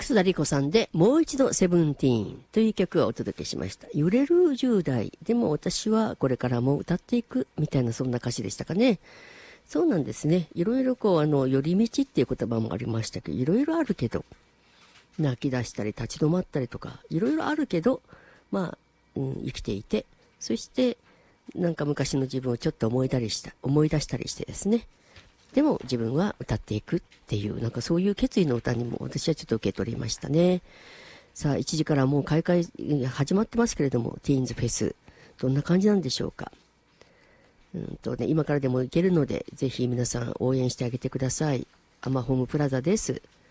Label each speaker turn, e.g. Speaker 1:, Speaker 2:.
Speaker 1: 楠田理子さんでもう一度セブンティーンという曲をお届けしました。揺れる10代。でも私はこれからも歌っていくみたいなそんな歌詞でしたかね。そうなんですね。いろいろこう寄り道っていう言葉もありましたけど、いろいろあるけど、泣き出したり立ち止まったりとか、いろいろあるけど、まあ、生きていて、そしてなんか昔の自分をちょっと思い出したりしてですね。でも自分は歌っていくっていう、なんかそういう決意の歌にも私はちょっと受け取りましたね。さあ、1時からもう開会始まってますけれども、ティーンズフェス、どんな感じなんでしょうか。今からでも行けるので、ぜひ皆さん応援してあげてください。アマホームプラザです。